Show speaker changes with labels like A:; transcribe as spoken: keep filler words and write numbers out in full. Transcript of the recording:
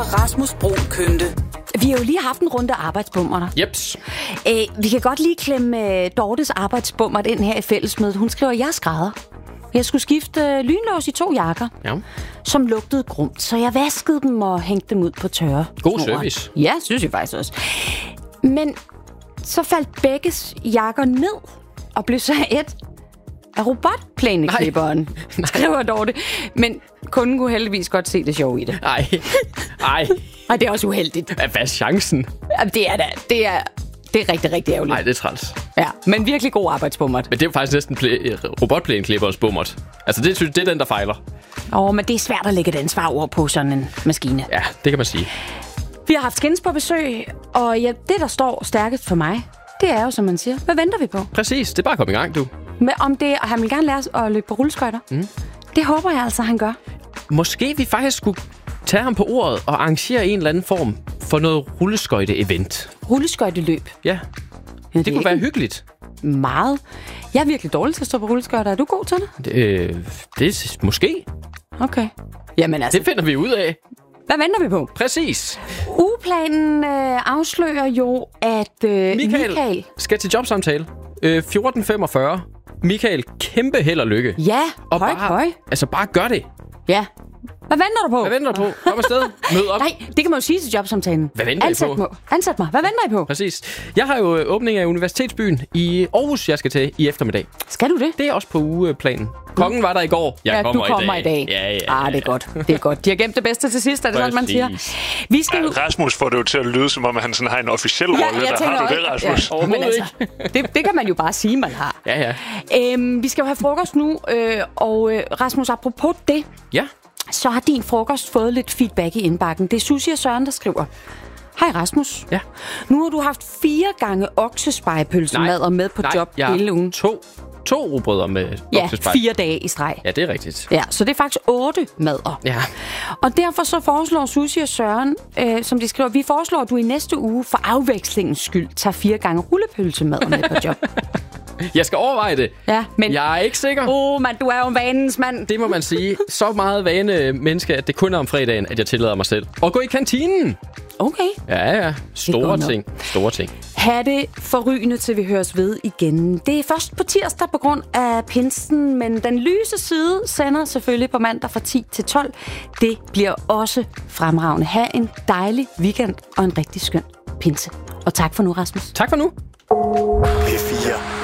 A: Rasmus Brun Kønte.
B: Vi har jo lige haft en runde arbejdsbummer.
C: Jeps.
B: Æ, vi kan godt lige klemme uh, Dortes arbejdsbummer ind her i fællesmødet. Hun skriver, jeg er skrædder. Jeg skulle skifte uh, lynlås i to jakker,
C: Ja.
B: som lugtede grumt, så jeg vaskede dem og hængte dem ud på tørre.
C: God
B: snoren.
C: service.
B: Ja, synes jeg faktisk også. Men så faldt begge jakker ned og blev så et af robotplæneklipperen, skriver Dorte. Men kunden kunne heldigvis godt se det sjove i det.
C: Ej. Ej.
B: Og det er også uheldigt.
C: Hvad er chancen?
B: Jamen, det er da, det er, det er rigtig, rigtig ærgerligt.
C: Nej, det er træls.
B: Ja, men virkelig god arbejdsbummert.
C: Men det er jo faktisk næsten plæ- robotplæneklippers bummert. Altså, det, det er den, der fejler.
B: Åh, oh, men det er svært at lægge et ansvar over på sådan en maskine.
C: Ja, det kan man sige.
B: Vi har haft Skins på besøg, og ja, det, der står stærkest for mig, det er jo, som man siger, hvad venter vi på?
C: Præcis, det er bare at komme i gang, du.
B: Men om det, og han vil gerne lære os at løbe på rulleskøjter. Mm. Det håber jeg altså, han gør.
C: Måske vi faktisk skulle tage ham på ordet og arrangere en eller anden form for noget rulleskøjte-event.
B: Rulleskøjteløb.
C: Ja,
B: Ja,
C: det, det kunne være
B: ikke
C: hyggeligt.
B: meget. Jeg er virkelig dårlig til at stå på rulleskøjter. Er du god til det?
C: Det, øh, det er måske.
B: Okay. Jamen altså,
C: Det finder vi ud af.
B: hvad venter vi på?
C: Præcis.
B: Ugeplanen øh, afslører jo, at øh,
C: Michael,
B: Michael...
C: skal til jobsamtale. Øh, fjorten femogfyrre. Michael, kæmpe held og lykke.
B: Ja,
C: Og
B: høj,
C: bare,
B: høj.
C: Altså, bare gør det.
B: Ja. Hvad venter du på?
C: Hvad venter du på? Kom afsted. Mød op.
B: Nej, det kan man jo sige til jobsamtalen.
C: Hvad venter I
B: Ansæt
C: på?
B: Mig. Ansæt mig. Hvad venter I på?
C: Præcis. Jeg har jo øh, åbning af Universitetsbyen i Aarhus, jeg skal til i eftermiddag.
B: Skal du det?
C: Det er også på ugeplanen. Kongen var der i går. Jeg
B: ja,
C: kommer
B: du kommer
C: i dag.
B: i dag.
C: Ja, ja,
B: Ah, det er godt. Det er godt. De har gemt det bedste til sidst, er det sådan, man siger. Vi skal
D: Ja,
B: jo...
D: Rasmus får det jo til at lyde, som om han sådan har en officiel
B: Ja,
D: rolle.
B: jeg
D: Der
B: tænker
D: har du det,
B: også-
D: Rasmus?
B: Ja, men
C: Overhovedet
B: altså, det, det kan man jo bare sige, man har.
C: Ja, ja.
B: Øhm, vi skal jo have frokost nu, øh, og øh, Rasmus, apropos det,
C: Ja.
B: så har din frokost fået lidt feedback i indbakken. Det er Susie og Søren, der skriver. Hej Rasmus.
C: Ja.
B: Nu har du haft fire gange oksespejepølsemad med på
C: Nej,
B: job
C: jeg har
B: hele ugen.
C: To, to rugbrødre med
B: Ja,
C: oksespej.
B: fire dage i streg.
C: Ja, det er rigtigt.
B: Ja, så det er faktisk otte madder.
C: Ja.
B: Og derfor så foreslår Susie og Søren, øh, som de skriver, vi foreslår, at du i næste uge for afvekslingens skyld tager fire gange rullepølsemad med på job.
C: Jeg skal overveje det.
B: Ja, men...
C: Jeg er ikke sikker.
B: Åh, oh, mand, du er jo en vanens mand.
C: Det må man sige. Så meget vane menneske, at det kun er om fredagen, at jeg tillader mig selv at gå i kantinen.
B: Okay.
C: Ja, ja. Store
B: godt nok.
C: ting. Store ting.
B: Ha' det forrygende, til vi høres ved igen. Det er først på tirsdag på grund af pinsen, men den lyse side sender selvfølgelig på mandag fra ti til tolv. Det bliver også fremragende. Ha' en dejlig weekend og en rigtig skøn pinse. Og tak for nu, Rasmus.
C: Tak for nu.
E: P fire.